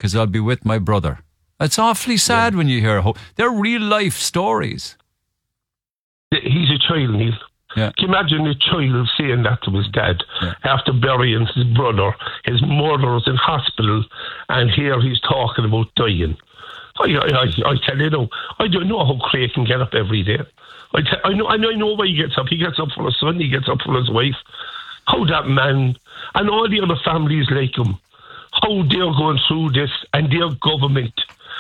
because I'll be with my brother. It's awfully sad when you hear they're real life stories. He's a child, Neil. Yeah. Can you imagine a child saying that to his dad after burying his brother? His mother's in hospital, and here he's talking about dying. I tell you now, I don't know how Craig can get up every day. I know why he gets up. He gets up for his son, he gets up for his wife. How that man and all the other families like him, how they're going through this, and their government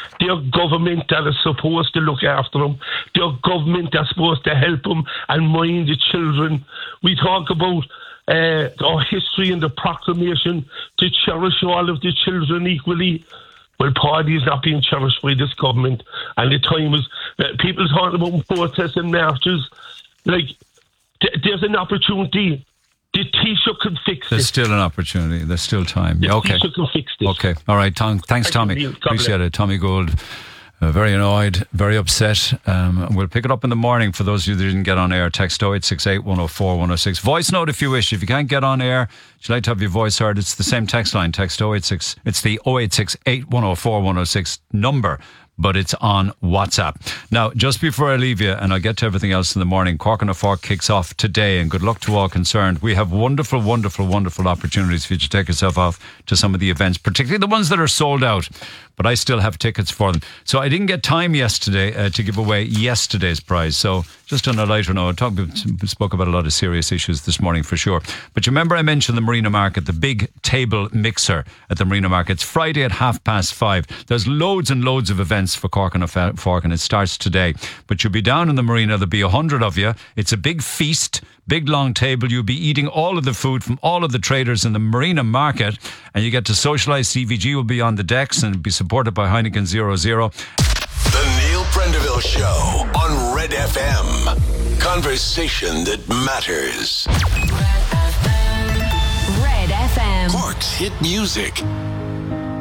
that is supposed to look after them, their government that's supposed to help them and mind the children. We talk about our history and the proclamation to cherish all of the children equally. Well, Paddy's not being cherished by this government, and the time is people talking about protests and marches. Like, there's an opportunity. The Taoiseach can fix There's this. still an opportunity. There's still time. The Okay. Taoiseach can fix this. Okay. All right. Thanks, Tommy. Appreciate it. Tommy Gould. Very annoyed, very upset. We'll pick it up in the morning. For those of you that didn't get on air, text 0868 104 106. Voice note if you wish. If you can't get on air, if you'd like to have your voice heard, it's the same text line. Text 086. It's the 0868 104 106 number, but it's on WhatsApp. Now, just before I leave you, and I'll get to everything else in the morning, Cork on a Fork kicks off today, and good luck to all concerned. We have wonderful, wonderful, wonderful opportunities for you to take yourself off to some of the events, particularly the ones that are sold out, but I still have tickets for them. So I didn't get time yesterday to give away yesterday's prize. So just on a lighter note, spoke about a lot of serious issues this morning for sure. But you remember I mentioned the Marina Market, the big table mixer at the Marina Market. It's Friday at 5:30. There's loads and loads of events for Cork on a Fork, and it starts today. But you'll be down in the Marina. There'll be 100 of you. It's a big feast, big long table. You'll be eating all of the food from all of the traders in the Marina Market, and you get to socialise. CVG will be on the decks and be supported by Heineken 00. The Neil Prendeville Show on Red FM. Conversation that matters. Red FM. Cork's hit music.